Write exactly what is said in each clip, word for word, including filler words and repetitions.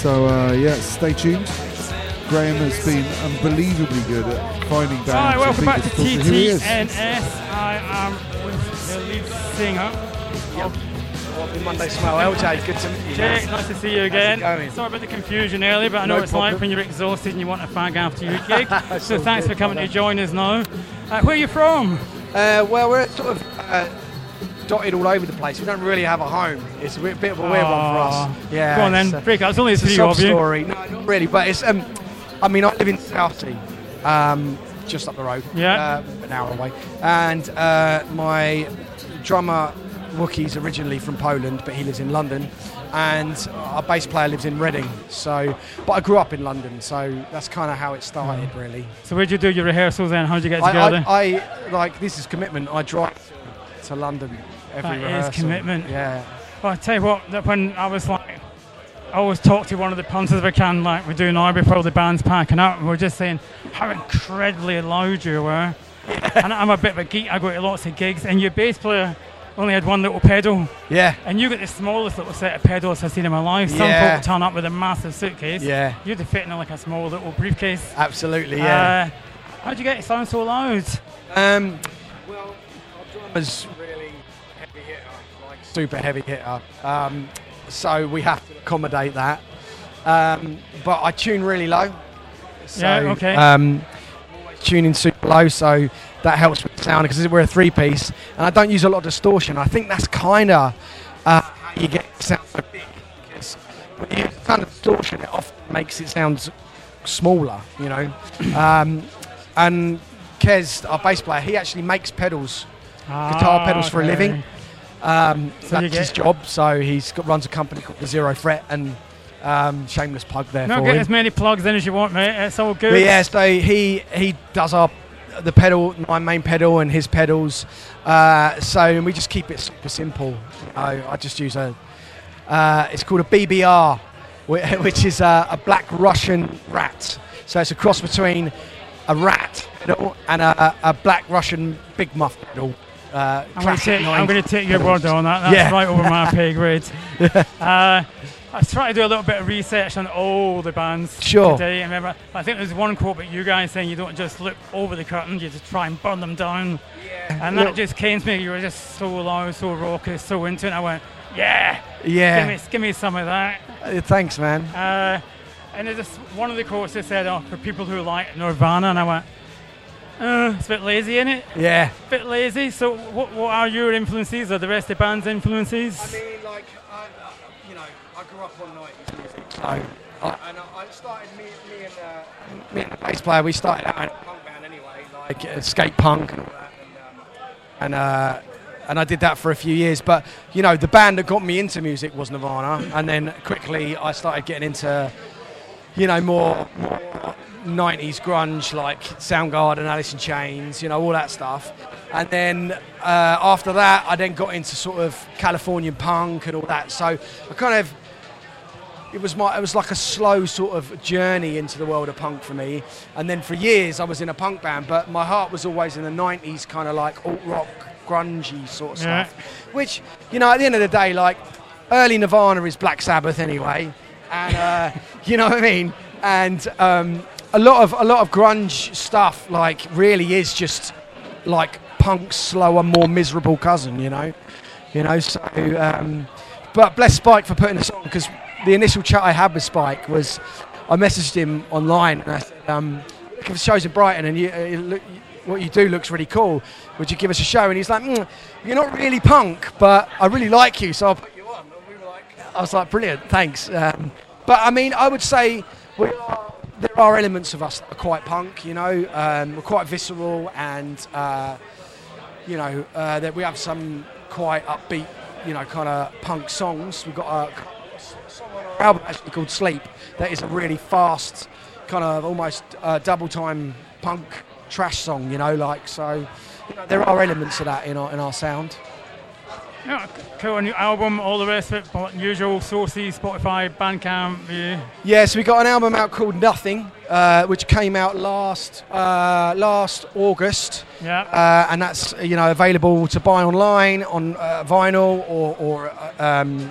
So uh, yeah, stay tuned. Graham has been unbelievably good at finding bands. Hi, welcome back to talk T Here he T is. N S. I am with the lead singer. Yep. Happy Monday Smile. L J, good to meet you. Jake, nice to see you again. How's it going? Sorry about the confusion earlier, but I know No what it's like problem. when you're exhausted and you want a fag after your gig. That's So all thanks good, for coming brother. to join us now. Uh, where are you from? Uh, well, we're sort of uh, dotted all over the place. We don't really have a home. It's a bit bit of a weird one for Aw. us. Yeah. Go on then, it's a- break out. There's only It's a three sob of you. story. No, not really. But it's. Um, I mean, I live in Southsea, um, just up the road. Yeah. Uh, an hour away. And uh, my drummer Wookie's originally from Poland, but he lives in London. And our bass player lives in Reading. So, but I grew up in London, so that's kind of how it started, really. So where'd you do your rehearsals then? How'd you get I, together? I, I like this is commitment. I drive to London every That is rehearsal. commitment. Yeah. Well, I tell you what, that when I was like, I always talk to one of the punters if I can, like we do now before the band's packing up, and we're just saying how incredibly loud you were. And I'm a bit of a geek, I go to lots of gigs, and your bass player only had one little pedal, Yeah. and you got the smallest little set of pedals I've seen in my life. Some Yeah. folk turn up with a massive suitcase. Yeah. You'd have fit in like a small little briefcase. Absolutely. Yeah. Uh, how'd you get it sound so loud? Um, well, our drummer's really heavy hitter, like super heavy hitter. Um, so we have to accommodate that. Um, but I tune really low. So, Yeah, okay. Um, always tuning super low, so that helps with the sound because we're a three-piece, and I don't use a lot of distortion. I think that's kind of uh, how you get it to sound so big. Because when you use kind of distortion, it often makes it sound smaller, you know. um, and Kez, our bass player, he actually makes pedals, guitar Ah, pedals for a okay. living. Um, So you that's his get- job. So he's got, runs a company called the Zero Fret, and um, shameless plug there No, for get him. as many plugs in as you want, mate. It's all good. But yeah, so he he does our the pedal, my main pedal, and his pedals. Uh, so we just keep it super simple. I, I just use a. Uh, it's called a B B R, whi- which is a, a Black Russian rat. So it's a cross between a rat pedal and a, a Black Russian big muff pedal. Uh, I'm going to take, I'm gonna take your pedals. word on that. That's Yeah. right over my pay grade. uh, I was trying to do a little bit of research on all the bands Sure. today. I remember, I think there's one quote about you guys saying you don't just look over the curtain, you just try and burn them down. And that Look- just came to me. You were just so loud, so raucous, so into it. I went, yeah, Yeah. give me, give me some of that. Uh, thanks, man. Uh, and there's this, one of the quotes that said, oh, for people who like Nirvana, and I went, uh, it's a bit lazy, isn't it? Yeah. Bit lazy. So what, what are your influences or the rest of the band's influences? I mean, like, I, uh, you know, I grew up on nineties music, so, I, and I, I started, me, me and uh, me and the bass player, we started out in a punk band anyway, like uh, skate punk and all that, and, um, and, uh, and I did that for a few years, but, you know, the band that got me into music was Nirvana, and then quickly I started getting into, you know, more, more nineties grunge, like Soundgarden, Alice in Chains, you know, all that stuff. And then uh, after that, I then got into sort of Californian punk and all that. So I kind of, it was my, it was like a slow sort of journey into the world of punk for me. And then for years, I was in a punk band, but my heart was always in the nineties, kind of like alt rock, grungy sort of Yeah. stuff. Which, you know, at the end of the day, like early Nirvana is Black Sabbath anyway, and uh, you know what I mean. And um, a lot of a lot of grunge stuff, like, really is just like punk's slower, more miserable cousin, you know, you know. So, um, but bless Spike for putting this on, because the initial chat I had with Spike was, I messaged him online and I said, um, "Look, if the show's in Brighton and you, uh, you look, what you do looks really cool. Would you give us a show?" And he's like, mm, "You're not really punk, but I really like you, so I'll put you on." And we were like, I was like, "Brilliant, thanks." Um, but I mean, I would say we are. There are elements of us that are quite punk, you know. Um, we're quite visceral, and uh, you know uh, that we have some quite upbeat, you know, kind of punk songs. We've got a song on our album actually called "Sleep" that is a really fast, kind of almost uh, double time punk trash song, you know, like so. You know, there are elements of that in our in our sound. Yeah, cool. A new album, all the rest of it, but usual sources, Spotify, Bandcamp. Yeah. Yeah, so we got an album out called Nothing, uh, which came out last uh, last August, Yeah. uh, and that's, you know, available to buy online on uh, vinyl or or uh, um,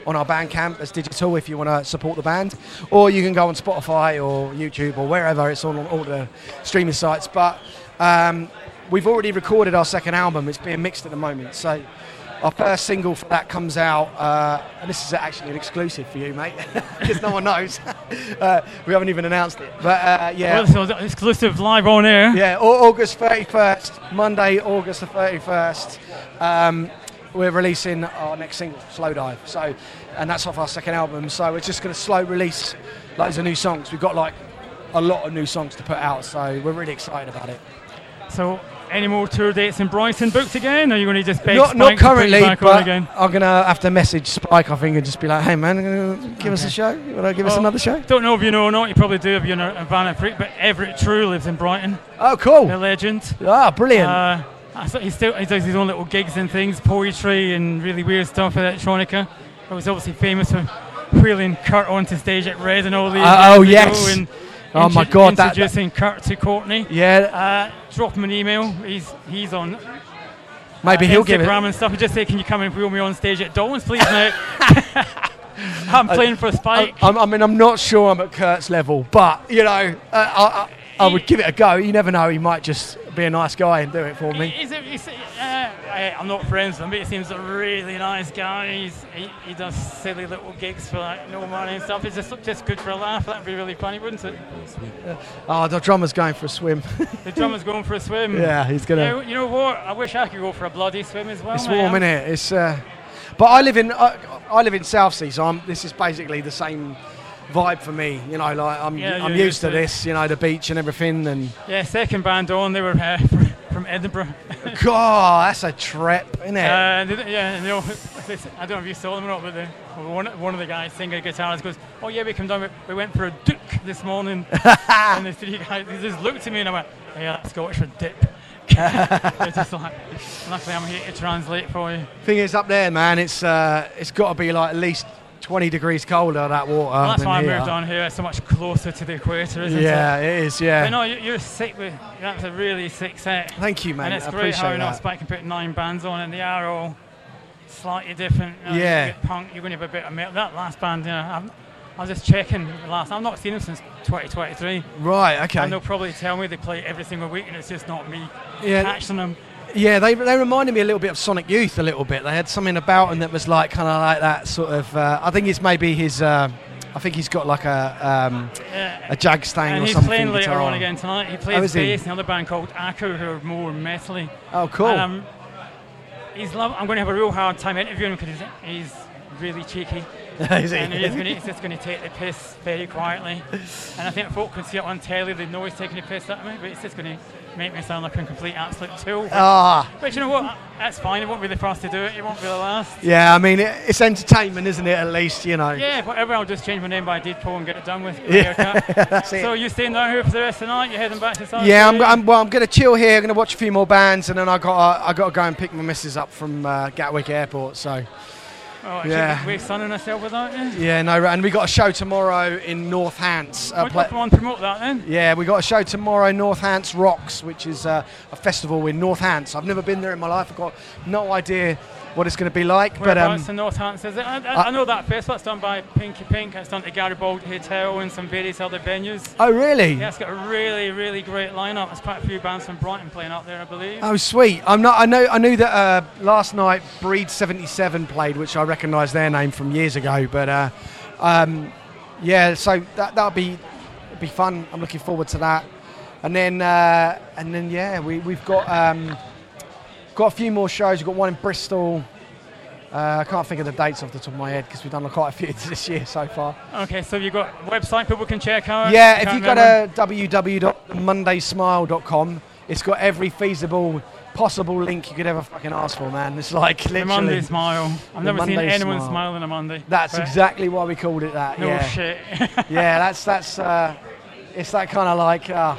on our Bandcamp as digital if you want to support the band, or you can go on Spotify or YouTube or wherever. It's on all the streaming sites. But um, we've already recorded our second album. It's being mixed at the moment. So our first single for that comes out, uh, and this is actually an exclusive for you, mate, because no one knows. uh, we haven't even announced it. But uh, yeah. Well, so exclusive live on air. Yeah, August thirty-first, Monday, August the thirty-first. Um, we're releasing our next single, Slow Dive. So, and that's off our second album. So we're just going to slow release loads of new songs. We've got like a lot of new songs to put out, so we're really excited about it. So, any more tour dates in Brighton booked again? Or are you going to just beg Not, Spike not currently, to put you back on but again? I'm going to have to message Spike, I think, and just be like, hey, man, give Okay. us a show? You want to give us Well, another show? Don't know if you know or not. You probably do if you're a Van freak. But Everett True lives in Brighton. Oh, The cool. legend. Ah, brilliant. Uh, I thought he still he does his own little gigs and things, poetry and really weird stuff with electronica. He was obviously famous for wheeling Kurt onto stage at Red and all these. Uh, oh, years yes. ago and Oh, my intro- God, that- that- Introducing Kurt to Courtney. yeah, Uh, drop him an email. He's he's on maybe uh, he'll give it. Instagram and stuff. And just say, can you come and wheel me on stage at Dawn's, please, mate? I'm playing for Spike. I, I mean, I'm not sure I'm at Kurt's level, but, you know, uh, I, I, I would give it a go. You never know, he might just be a nice guy and do it for me. He's a, he's a, uh, I, I'm not friends with him, but he seems a really nice guy. He's, he, he does silly little gigs for like no money and stuff. It's just just good for a laugh. That'd be really funny, wouldn't it? Oh, the drummer's going for a swim. The drummer's going for a swim. Yeah, he's going to... Yeah, you know what? I wish I could go for a bloody swim as well. It's mate. warm, I'm- innit? It's, uh, but I live in I, I live in Southsea, so I'm, this is basically the same vibe for me. You know, like I'm Yeah, I'm you're used to used to it. this. You know, the beach and everything. And Yeah, second band on. They were uh, from Edinburgh. God, that's a trip, isn't it? Uh, they- yeah, you know, this- I don't know if you saw them or not, but the, one, one of the guys, singer, guitarist, goes, "Oh yeah, we come down. We, we went for a duke this morning." And the three guys, they just looked at me and I went, "Yeah, that's Scottish for dip." They're just like, luckily I'm here to translate for you. Thing is, up there, man, it's uh, it's got to be like at least twenty degrees colder, that water. Well, that's than why I here. moved on here. It's so much closer to the equator, isn't Yeah, it? it is. Yeah. But no, you- you're sick with. That's a really sick set. Thank you, mate. And it's I great appreciate how you know that. Spike can put nine bands on, and they are all slightly different. You know, Yeah. you get punk. You're going to have a bit of metal. That last band, you know, I'm, I was just checking the last. I've not seen them since twenty twenty-three, Right. Okay. and they'll probably tell me they play every single week, and it's just not me Yeah. catching them. Yeah, they they reminded me a little bit of Sonic Youth a little bit. They had something about them that was like kind of like that sort of. Uh, I think it's maybe his. Uh, I think he's got like a um, Yeah. a Jag Stang And or he's something. playing later guitar. on again tonight. He Oh, plays is he? bass in another band called Akku, who are more metally. Oh, cool. And, um, he's love. I'm going to have a real hard time interviewing him because he's, he's really cheeky. Is he? And he's, gonna, he's just going to take the piss very quietly. And I think if folk can see it on telly, they know he's taking the piss at me, but it's just going to make me sound like a complete absolute tool. Ah, But you know what? That's fine. It won't be the first to do it. It won't be the last. yeah. I mean, it, it's entertainment, isn't it? At least, you know. Yeah, whatever. I'll just change my name by Deadpool and get it done with. Yeah, Haircut. that's it. So you staying down here for the rest of the night? You're heading back to South Yeah, I'm, Korea? I'm well. I'm gonna chill here. I'm gonna watch a few more bands, and then I got I got to go and pick my missus up from uh, Gatwick Airport. So Oh, Yeah. yeah. We're sunning ourselves without you. yeah, no, and we got a show tomorrow in North Hants. Uh, Why pla- don't you promote that then? yeah, we got a show tomorrow, North Hants Rocks, which is uh, a festival in North Hants. I've never been there in my life. I've got no idea what it's going to be like. But Whereabouts um, in Northants is it? I, I, uh, I know that festival. It's done by Pinky Pink. It's done at the Garibaldi Hotel and some various other venues. oh really? Yeah, it's got a really, really great lineup. There's quite a few bands from Brighton playing up there, I believe. Oh sweet. I'm not. I know. I knew that uh, last night Breed seventy-seven played, which I recognise their name from years ago. But uh, um, yeah, so that that'll be be fun. I'm looking forward to that. And then uh, and then yeah, we we've got um, got a few more shows. We've got one in Bristol. Uh, I can't think of the dates off the top of my head because we've done quite a few this year so far. Okay, so you've got a website people can check out? Yeah, I if can't you go remember. to w w w dot monday smile dot com, it's got every feasible possible link you could ever fucking ask for, man. It's like The literally. Monday Smile. I've The never seen Monday anyone Smile. smile on a Monday. That's but exactly why we called it that. No yeah, shit. yeah. That's that's. Uh, it's that kind of like uh,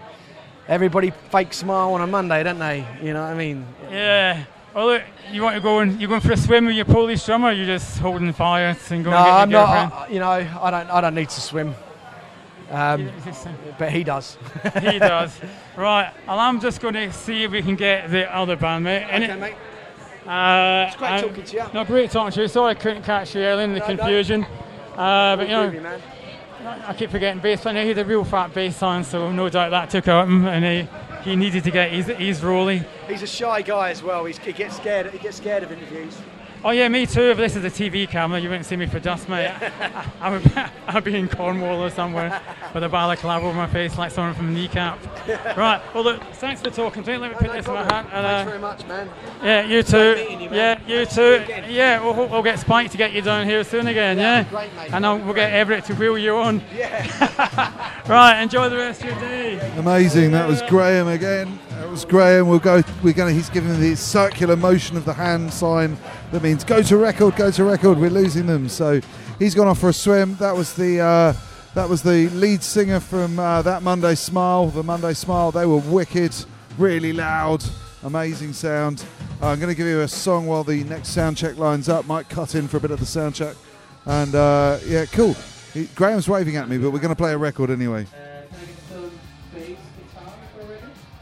everybody fake smile on a Monday, don't they? You know what I mean? Yeah. Well, look, you want to go and you going for a swim with your Polish drummer? Or you just holding fire and go No, and get I'm your not. girlfriend? I, you know, I don't. I don't need to swim. Um, Is this- but he does. He does. Right. Well, I'm just going to see if we can get the other band, mate. Any- Okay, mate. Uh, It's great and- talking to you. No, great talking to you. Sorry I couldn't catch you earlier in the No, no. confusion. Uh, but you know, Groovy, man. I keep forgetting bass player. He had a real fat bass line, so no doubt that took out him, and he, he needed to get his, his rolly. He's a shy guy as well. He's, he gets scared. He gets scared of interviews. Oh yeah, me too. If this is a T V camera, you wouldn't see me for dust, mate. I, I would, I'd be in Cornwall or somewhere with a balaclava over my face like someone from Kneecap. Right. Well, look, thanks for talking to me. Let me put No this in my problem. hat. And, Thanks uh, very much, man. yeah, you too. meeting you, man. Yeah, you Nice to too. meet you again. Yeah, we'll, hope we'll get Spike to get you down here soon again. Yeah, Yeah. great, mate. And I'll, we'll get Everett to wheel you on. Yeah. Right. Enjoy the rest of your day. Amazing. That was Graham again. That was Graham. We'll go. We're going. to He's giving the circular motion of the hand sign. That means go to record. Go to record. We're losing them. So he's gone off for a swim. That was the. Uh, that was the lead singer from uh, That Monday Smile. The Monday Smile. They were wicked. Really loud. Amazing sound. Uh, I'm going to give you a song while the next sound check lines up. Might cut in for a bit of the sound check. And uh, yeah, cool. He, Graham's waving at me, but we're going to play a record anyway.